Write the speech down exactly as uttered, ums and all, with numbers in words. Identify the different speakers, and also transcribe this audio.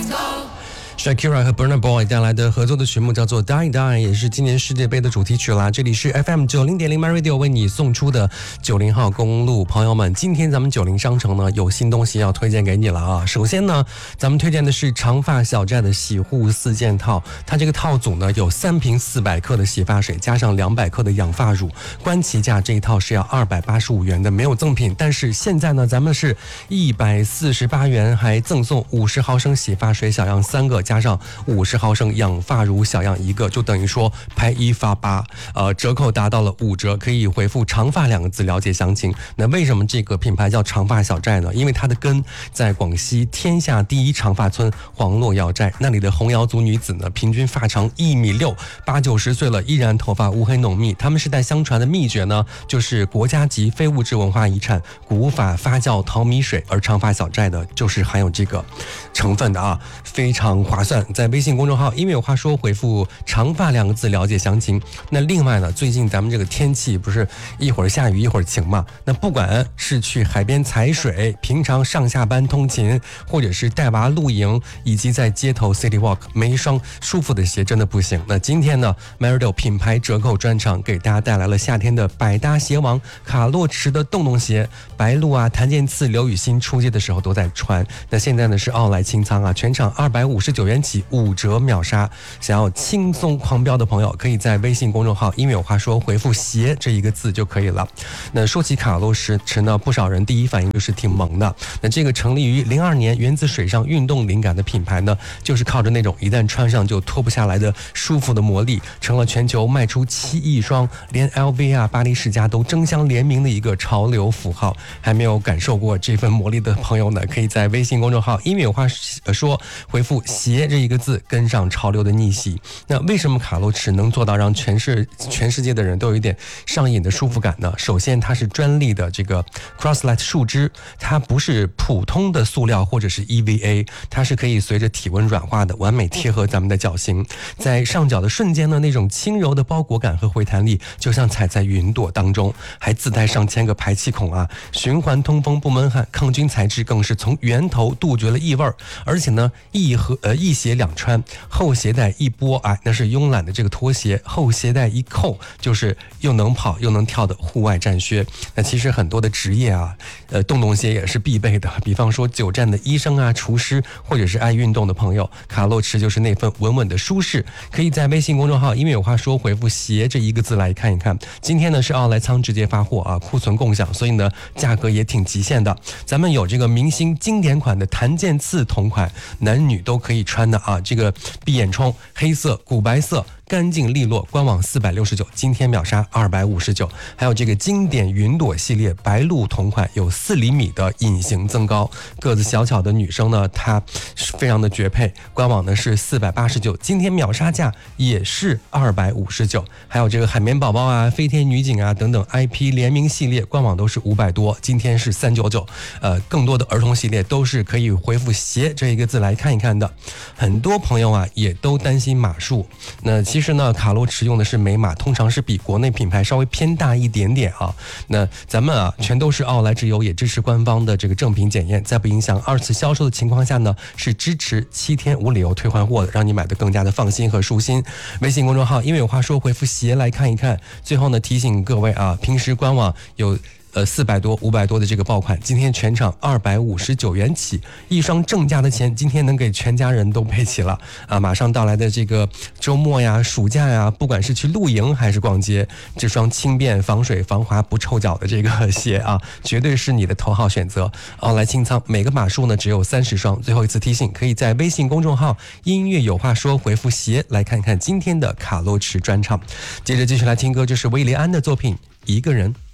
Speaker 1: Shakira 和 Burna Boy 带来的合作的曲目叫做 Die Die， 也是今年世界杯的主题曲啦。这里是 F M 九零点零 My Radio 为你送出的九零号公路，朋友们，今天咱们九零商城呢有新东西要推荐给你了啊。首先呢，咱们推荐的是长发小寨的洗护四件套，它这个套组呢有三瓶四百克的洗发水，加上两百克的养发乳，官旗价这一套是要二百八十五元的，没有赠品。但是现在呢，咱们是一百四十八元，还赠送五十毫升洗发水小样三个，加上五十毫升养发乳小样一个，就等于说拍一发八，呃，折扣达到了五折，可以回复长发两个字了解详情。那为什么这个品牌叫长发小寨呢？因为它的根在广西天下第一长发村黄洛瑶寨，那里的红瑶族女子呢，平均发长一米六，八九十岁了依然头发乌黑浓密。他们世代相传的秘诀呢，就是国家级非物质文化遗产古法发酵淘米水，而长发小寨的就是含有这个成分的啊，非常划算。在微信公众号因为有话说回复长发两个字了解详情。那另外呢，最近咱们这个天气不是一会儿下雨一会儿晴嘛，那不管是去海边踩水，平常上下班通勤，或者是带娃露营，以及在街头 City Walk， 没一双舒服的鞋真的不行。那今天呢 Marido 品牌折扣专场给大家带来了夏天的百搭鞋王卡洛驰的洞洞鞋，白鹿啊、谭健次、刘雨欣出街的时候都在穿。那现在呢是奥莱清仓啊，全场二百五十九元起，五折秒杀。想要轻松狂飙的朋友，可以在微信公众号因为有话说回复鞋这一个字就可以了。那说起卡洛驰呢，不少人第一反应就是挺萌的。那这个成立于零二年，源自水上运动灵感的品牌呢，就是靠着那种一旦穿上就脱不下来的舒服的魔力，成了全球卖出七亿双，连 L V 啊、巴黎世家都争相联名的一个潮流符号。还没有感受过这份魔力的朋友呢，可以在微信公众号因为有话说回复鞋这一个字，跟上潮流的逆袭。那为什么卡洛驰能做到让全世全世界的人都有一点上瘾的舒服感呢？首先它是专利的这个 Crosslight 树脂，它不是普通的塑料或者是 E V A， 它是可以随着体温软化的，完美贴合咱们的脚型。在上脚的瞬间呢，那种轻柔的包裹感和回弹力就像踩在云朵当中，还自带上千个排气孔啊，循环通风不闷汗，抗菌材质更是从源头杜绝了异味，而且呢一和呃一鞋两穿，后鞋带一拨啊，那是慵懒的这个拖鞋，后鞋带一扣就是又能跑又能跳的户外战靴。那其实很多的职业啊，呃洞洞鞋也是必备的，比方说久站的医生啊、厨师，或者是爱运动的朋友，卡洛驰就是那份稳稳的舒适。可以在微信公众号因为有话说回复鞋这一个字来看一看。今天呢是奥莱仓直接发货啊，库存共享，所以呢价格也挺极限的。咱们有这个明星经典款的谭健次同款，男女都可以穿的啊，这个闭眼冲黑色、古白色，干净利落，官网四百六十九，今天秒杀二百五十九。还有这个经典云朵系列白鹿同款，有四厘米的隐形增高，个子小巧的女生呢，她非常的绝配，官网呢是四百八十九，今天秒杀价也是二百五十九。还有这个海绵宝宝啊、飞天女警啊等等 I P 联名系列，官网都是五百多，今天是三百九十九。呃，更多的儿童系列都是可以回复鞋这一个字来看一看的。很多朋友啊也都担心码数，那其实其实呢，卡洛驰用的是美码，通常是比国内品牌稍微偏大一点点啊。那咱们啊，全都是奥莱直邮，也支持官方的这个正品检验，在不影响二次销售的情况下呢，是支持七天无理由退换货的，让你买得更加的放心和舒心。微信公众号因为有话说回复鞋来看一看。最后呢，提醒各位啊，平时官网有呃，四百多、五百多的这个爆款，今天全场二百五十九元起，一双正价的钱，今天能给全家人都配齐了啊！马上到来的这个周末呀、暑假呀，不管是去露营还是逛街，这双轻便、防水、防滑、不臭脚的这个鞋啊，绝对是你的头号选择。奥莱清仓，每个码数呢只有三十双。最后一次提醒，可以在微信公众号“音乐有话说”回复“鞋”来看看今天的卡洛驰专场。接着继续来听歌，这是威廉安的作品《一个人》。